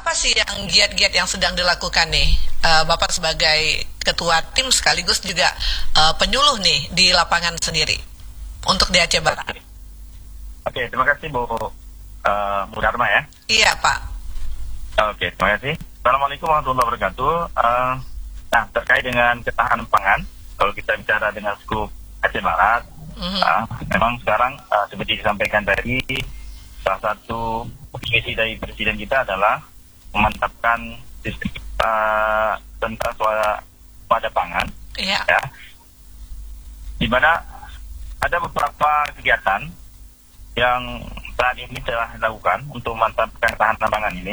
apa sih yang giat-giat yang sedang dilakukan nih, Bapak sebagai ketua tim sekaligus juga penyuluh nih di lapangan sendiri untuk di Aceh Barat? Oke, terima kasih Bu Dharma ya. Iya Pak. Oke, terima kasih. Assalamualaikum warahmatullahi wabarakatuh. Nah, terkait dengan ketahanan pangan, kalau kita bicara dengan skup Aceh Barat, memang sekarang seperti disampaikan tadi, salah satu visi dari Presiden kita adalah memantapkan sistem tentang pada pangan, ya, di mana ada beberapa kegiatan yang saat ini telah dilakukan untuk memantapkan ketahanan pangan ini.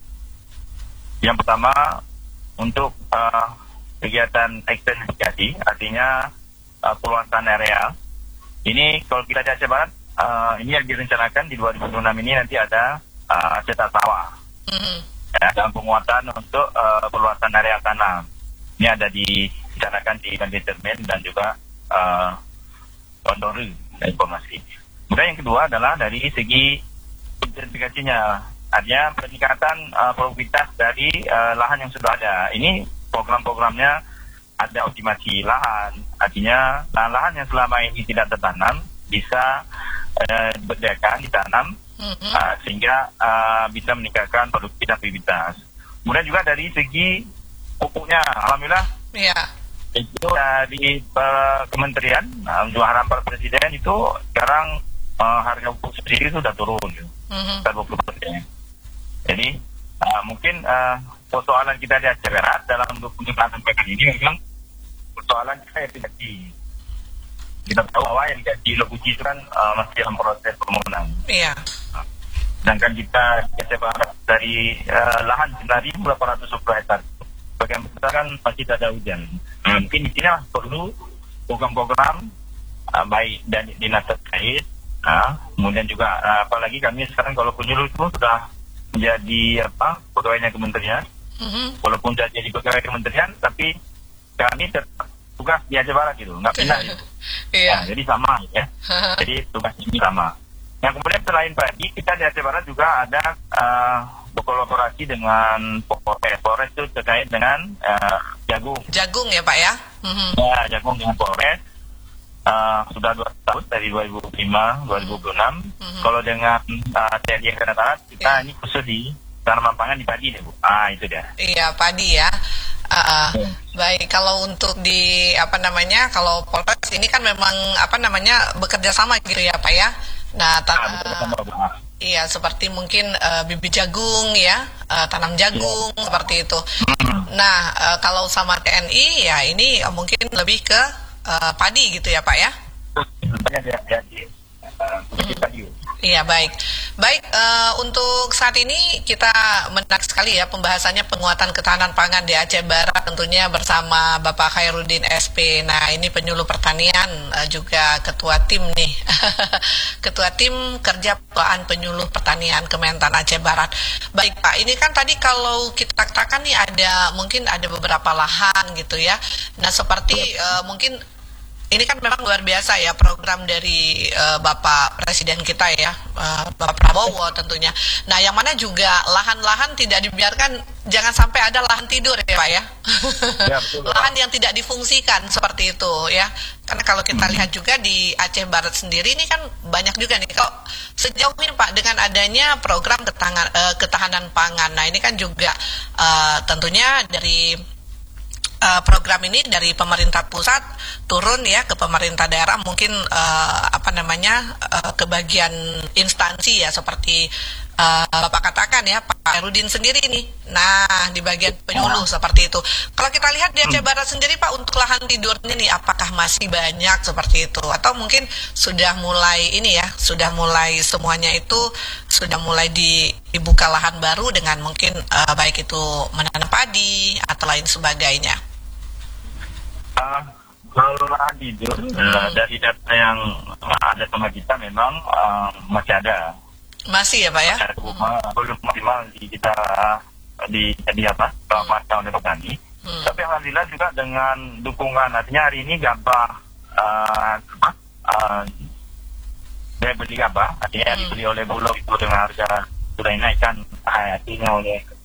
Yang pertama, untuk kegiatan ekstensifikasi, artinya peluasan areal. Ini kalau kita di Aceh Barat, ini yang direncanakan di 2026 ini nanti ada cetak sawah, ya, dan penguatan untuk perluasan area tanam. Ini ada direncanakan di Banjarmasin dan juga Tondori dan informasi. Kemudian yang kedua adalah dari segi intensifikasinya, artinya peningkatan produktivitas dari lahan yang sudah ada. Ini program-programnya ada optimasi lahan, artinya lahan-lahan yang selama ini tidak tertanam bisa diberdayakan, ditanam, sehingga bisa meningkatkan produktivitas. Kemudian juga dari segi pupuknya, alhamdulillah, itu dari kementerian, untuk harapan Presiden itu sekarang harga pupuk sendiri sudah turun, sekitar 20%. Jadi mungkin persoalan kita di Aceh Barat dalam peningkatan pangan ini memang persoalan kita kita tahu bahwa yang di Lobuci itu kan masih dalam proses permohonan. Iya. Sedangkan kita di Aceh Barat dari lahan 9.810 hektar, bagian besar kan masih tidak ada hujan. Mungkin di sini perlu program-program baik dan dinas terkait. Kemudian juga apalagi kami sekarang kalau penyuluh itu sudah menjadi pegawainya kementerian. Walaupun sudah jadi pegawai kementerian, tapi kami tetap tugas di Aceh Barat gitu, nggak pindah gitu. Jadi sama ya. Jadi tugas ini sama. Yang kemudian selain padi, kita di Aceh Barat juga ada berkolaborasi dengan Polres itu terkait dengan jagung. Jagung ya Pak ya? Ya, jagung dengan Polres. Sudah 2 tahun dari 2005, 2026. Kalau dengan TNI Angkatan Darat, kita ini khusus di tanaman pangan di padi deh Bu. Itu dia. Iya, padi ya. Baik, kalau untuk di kalau Polres ini kan memang bekerja sama gitu ya Pak ya. Nah, iya, seperti mungkin bibit jagung ya, tanam jagung seperti itu. Nah, kalau sama TNI ya ini mungkin lebih ke padi gitu ya Pak ya. Iya, baik. Untuk saat ini kita menarik sekali ya pembahasannya penguatan ketahanan pangan di Aceh Barat, tentunya bersama Bapak Khairuddin SP. Nah, ini penyuluh pertanian, juga ketua tim nih. Ketua tim kerja penyuluh pertanian Kementan Aceh Barat. Baik Pak, ini kan tadi kalau kita katakan nih mungkin ada beberapa lahan gitu ya. Nah, seperti mungkin ini kan memang luar biasa ya program dari Bapak Presiden kita ya, Bapak Prabowo tentunya. Nah, yang mana juga lahan-lahan tidak dibiarkan, jangan sampai ada lahan tidur ya Pak ya. Ya, betul. Lahan yang tidak difungsikan seperti itu ya. Karena kalau kita lihat juga di Aceh Barat sendiri ini kan banyak juga nih. Kalau sejauh ini Pak dengan adanya program ketahanan pangan, nah ini kan juga tentunya dari program ini dari pemerintah pusat turun ya ke pemerintah daerah, mungkin ke bagian instansi ya seperti Bapak katakan ya Pak Khairuddin sendiri nih. Nah, di bagian penyuluh seperti itu. Kalau kita lihat di Aceh Barat sendiri Pak, untuk lahan tidur ini apakah masih banyak seperti itu atau mungkin sudah mulai semuanya itu sudah mulai dibuka lahan baru dengan mungkin baik itu menanam padi atau lain sebagainya. Kalau lahan tidur dari data yang ada sama kita memang masih ada. Masih ya Pak ya? Belum maksimal di kita di masa oleh petani. Tapi alhamdulillah juga dengan dukungan, artinya hari ini gabah saya beli gabah, artinya dibeli oleh Bulog itu dengan harga sudah dinaikkan artinya oleh